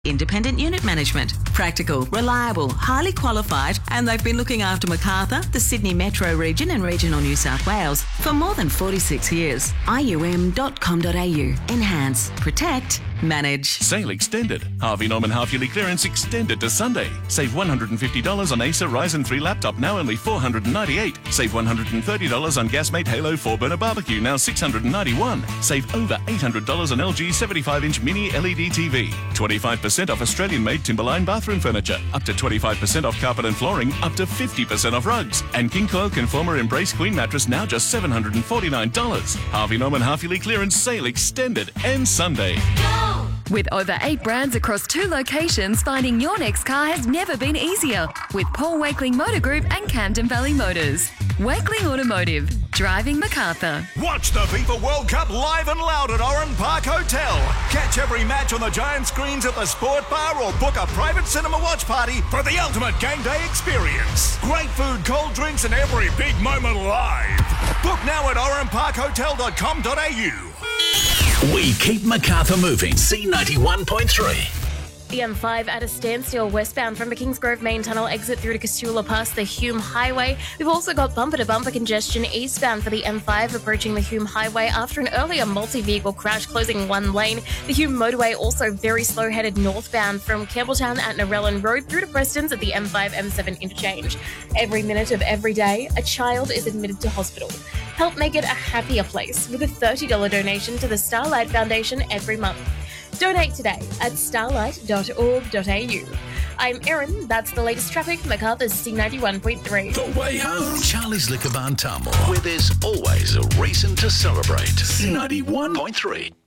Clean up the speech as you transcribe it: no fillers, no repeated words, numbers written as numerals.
Independent Unit Management. Practical, reliable, highly qualified, and they've been looking after Macarthur, the Sydney Metro region and regional New South Wales for more than 46 years. IUM.com.au. Enhance, protect, manage. Sale extended. Harvey Norman half-yearly clearance extended to Sunday. Save $150 on Acer Ryzen 3 laptop, now only $498. Save $130 on Gasmate Halo 4-burner barbecue, now $691. Save over $800 on LG 75-inch mini LED TV. 25% off Australian-made Timberline bathroom furniture. Up to 25% off carpet and flooring. Up to 50% off rugs. And King Coil Conformer Embrace Queen mattress, now just $749. Harvey Norman half-yearly clearance sale extended. Ends Sunday. With over 8 brands across 2 locations, finding your next car has never been easier. With Paul Wakeling Motor Group and Camden Valley Motors. Wakeling Automotive. Driving Macarthur. Watch the FIFA World Cup live and loud at Oran Park Hotel. Catch every match on the giant screens at the Sport Bar or book a private cinema watch party for the ultimate game day experience. Great food, cold drinks and every big moment live. Book now at oranparkhotel.com.au. We keep Macarthur moving. C91.3. The M5 at a standstill westbound from the Kingsgrove Main Tunnel exit through to Casula past the Hume Highway. We've also got bumper-to-bumper congestion eastbound for the M5 approaching the Hume Highway after an earlier multi-vehicle crash closing one lane. The Hume motorway also very slow-headed northbound from Campbelltown at Narellan Road through to Preston's at the M5-M7 interchange. Every minute of every day, a child is admitted to hospital. Help make it a happier place with a $30 donation to the Starlight Foundation every month. Donate today at starlight.org.au. I'm Erin, that's the latest traffic, Macarthur's C91.3. The way home. Charlie's Liquor Barn Tamworth, where there's always a reason to celebrate. C91.3.